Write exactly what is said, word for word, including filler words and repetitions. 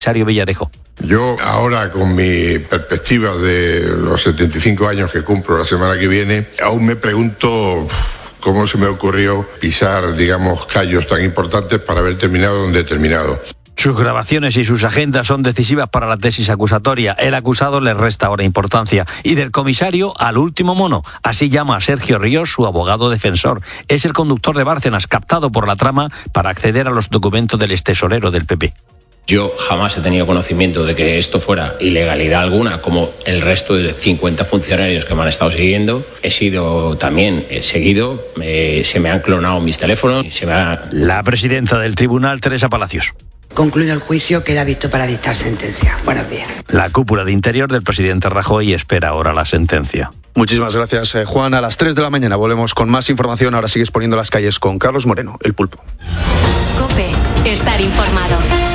Sario Villarejo. Yo ahora, con mi perspectiva de los setenta y cinco años que cumplo la semana que viene, aún me pregunto cómo se me ocurrió pisar, digamos, callos tan importantes para haber terminado donde he terminado. Sus grabaciones y sus agendas son decisivas para la tesis acusatoria. El acusado le resta ahora importancia. Y del comisario al último mono. Así llama a Sergio Ríos, su abogado defensor. Es el conductor de Bárcenas, captado por la trama para acceder a los documentos del extesorero del P P. Yo jamás he tenido conocimiento de que esto fuera ilegalidad alguna, como el resto de cincuenta funcionarios que me han estado siguiendo. He sido también eh, seguido, eh, se me han clonado mis teléfonos. Se me ha... La presidenta del tribunal, Teresa Palacios. Concluido el juicio, queda visto para dictar sentencia. Buenos días. La cúpula de Interior del presidente Rajoy espera ahora la sentencia. Muchísimas gracias, eh, Juan. A las tres de la mañana volvemos con más información. Ahora sigues poniendo las calles con Carlos Moreno, El Pulpo. COPE. Estar informado.